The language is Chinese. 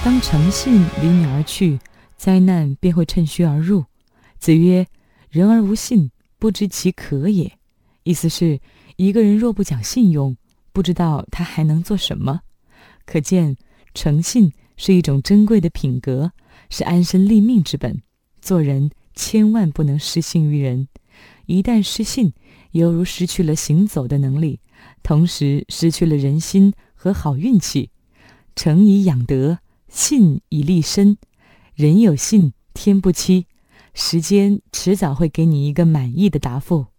当诚信离你而去，灾难便会趁虚而入。子曰：人而无信，不知其可也。意思是，一个人若不讲信用，不知道他还能做什么。可见诚信是一种珍贵的品格，是安身立命之本。做人千万不能失信于人，一旦失信，犹如失去了行走的能力，同时失去了人心和好运气。诚以养德，信以立身。人有信，天不欺。时间迟早会给你一个满意的答复。